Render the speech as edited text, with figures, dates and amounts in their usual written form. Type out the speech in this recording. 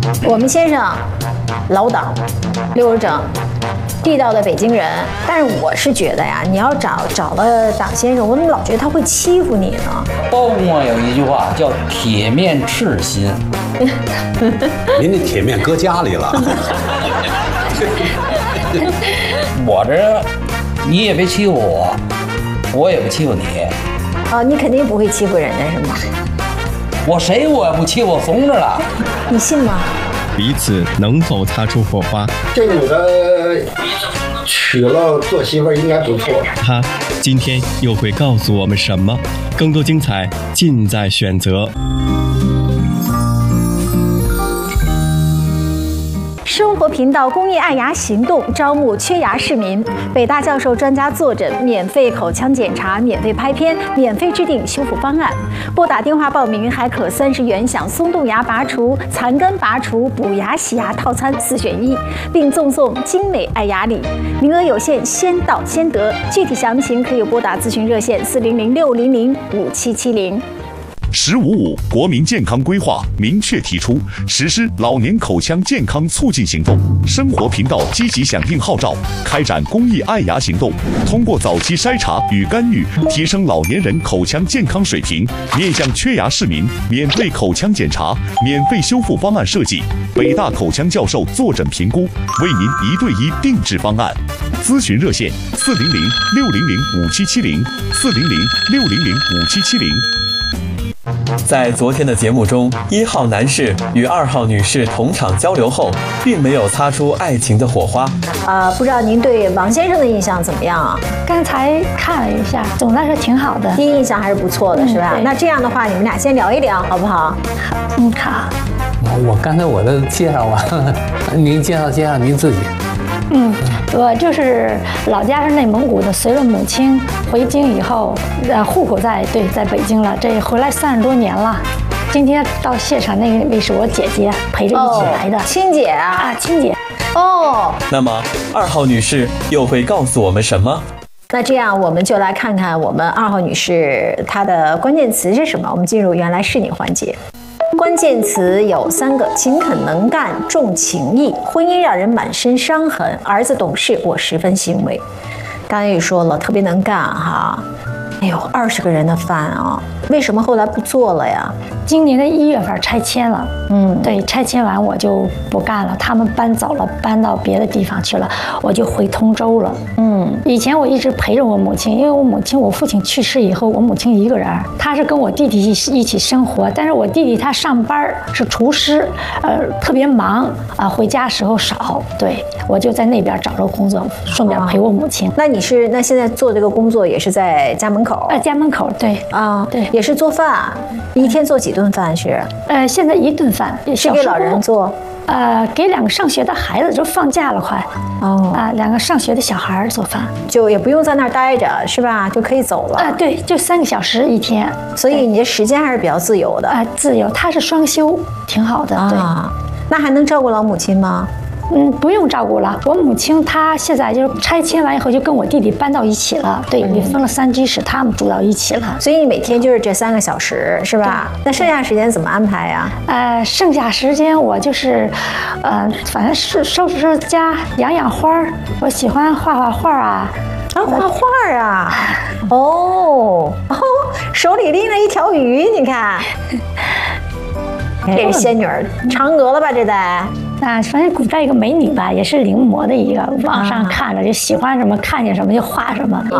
我们先生老党，溜着整，地道的北京人。但是我是觉得呀，你要找了党先生，我怎么老觉得他会欺负你呢？ 包公啊有一句话叫铁面赤心。 您那铁面搁家里了。 我这，你也别欺负我，我也不欺负你。 你肯定不会欺负人家是吗？ 我谁我也不欺负，我怂着了。 你信吗？ 彼此能否擦出火花？ 这个女的娶了做媳妇儿应该不错。 她今天又会告诉我们什么？更多精彩尽在选择。 生活频道公益爱牙行动招募缺牙市民，北大教授专家坐诊，免费口腔检查，免费拍片，免费制定修复方案。拨打电话报名还可30元享松动牙拔除、残根拔除、补牙洗牙套餐4选1，并赠送精美爱牙礼。名额有限，先到先得。具体详情可以拨打咨询热线400-600-5770。 “15+5”国民健康规划明确提出实施老年口腔健康促进行动。生活频道积极响应号召，开展公益爱牙行动，通过早期筛查与干预，提升老年人口腔健康水平，面向缺牙市民免费口腔检查、免费修复方案设计，北大口腔教授坐诊评估，为您1对1定制方案。咨询热线400-600-5770，400-600-5770。 在昨天的节目中，1号男士与2号女士同场交流后，并没有擦出爱情的火花。 不知道您对王先生的印象怎么样啊？ 刚才看了一下，总的来说挺好的， 第一印象还是不错的，是吧？那这样的话，你们俩先聊一聊，好不好？ 好。 我刚才我都介绍完了，您介绍您自己。 我就是老家是内蒙古的，随了母亲回京以后，户口在北京了，这回来30多年了。今天到现场那位是我姐姐，陪着一起来的， 亲姐啊， 亲姐。 那么2号女士又会告诉我们什么？ 那这样我们就来看看我们2号女士她的关键词是什么。我们进入原来是你环节。关键词有3个：勤恳能干、重情义，婚姻让人满身伤痕，儿子懂事，我十分欣慰。刚才也说了，特别能干哈。哎呦，20个人的饭啊，为什么后来不做了呀？ 今年的1月份拆迁了，对，拆迁完我就不干了，他们搬走了，搬到别的地方去了，我就回通州了。以前我一直陪着我母亲，因为我父亲去世以后，我母亲一个人，她是跟我弟弟一起生活，但是我弟弟他上班是厨师，特别忙啊，回家时候少，对，我就在那边找着工作，顺便陪我母亲。 那现在做这个工作也是在家门口？ 家门口，对对，也是做饭，一天做几顿饭是？ 现在1顿饭， 是给老人做。 给2个上学的孩子，就放假了快，2个上学的小孩做饭， 就也不用在那儿待着，是吧？就可以走了。 对，就3个小时一天， 所以你的时间还是比较自由的。 自由，他是双休，挺好的。对， 那还能照顾老母亲吗？ 不用照顾了。我母亲她现在就是拆迁完以后就跟我弟弟搬到一起了，对，也分了3居室，他们住到一起了。 所以你每天就是这3个小时，是吧？那剩下时间怎么安排呀？ 剩下时间我就是，反正是收拾家，养花。我喜欢画画啊。 画画啊！手里拎了一条鱼，你看。这是仙女儿，嫦娥了吧？这得反正古代一个美女吧，也是临摹的一个，网上看着就喜欢什么，看见什么就画什么。